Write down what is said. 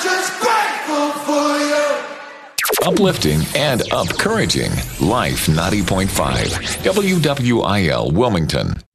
just grateful for you. Uplifting and encouraging. Life 90.5. WWIL Wilmington.